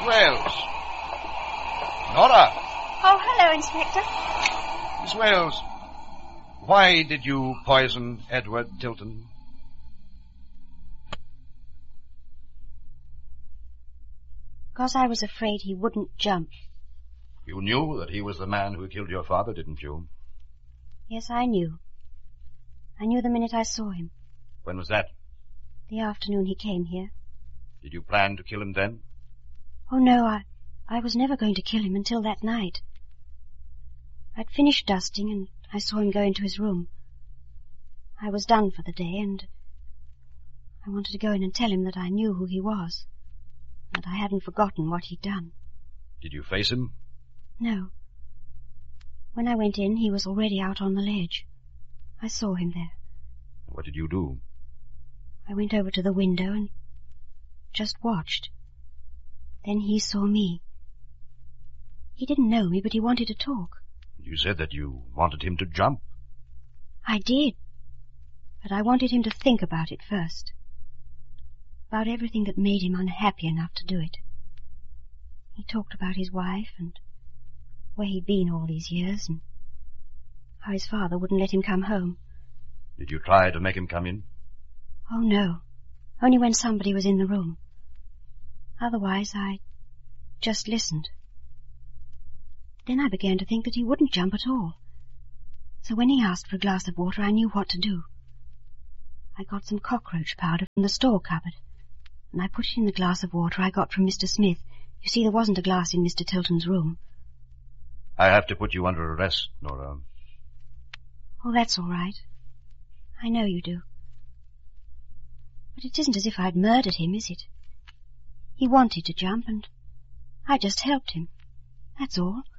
Wales. Nora! Oh, hello, Inspector. Miss Wales, why did you poison Edward Tilton? Because I was afraid he wouldn't jump. You knew that he was the man who killed your father, didn't you? Yes, I knew. I knew the minute I saw him. When was that? The afternoon he came here. Did you plan to kill him then? Oh, no, I was never going to kill him until that night. I'd finished dusting, and I saw him go into his room. I was done for the day, and I wanted to go in and tell him that I knew who he was, that I hadn't forgotten what he'd done. Did you face him? No. When I went in, he was already out on the ledge. I saw him there. What did you do? I went over to the window and just watched. Then he saw me. He didn't know me, but he wanted to talk. You said that you wanted him to jump. I did, but I wanted him to think about it first. About everything that made him unhappy enough to do it. He talked about his wife and where he'd been all these years and how his father wouldn't let him come home. Did you try to make him come in? Oh, no. Only when somebody was in the room. Otherwise, I just listened. Then I began to think that he wouldn't jump at all. So when he asked for a glass of water, I knew what to do. I got some cockroach powder from the store cupboard, and I put it in the glass of water I got from Mr. Smith. You see, there wasn't a glass in Mr. Tilton's room. I have to put you under arrest, Nora. Oh, that's all right. I know you do. But it isn't as if I'd murdered him, is it? He wanted to jump, and I just helped him. That's all.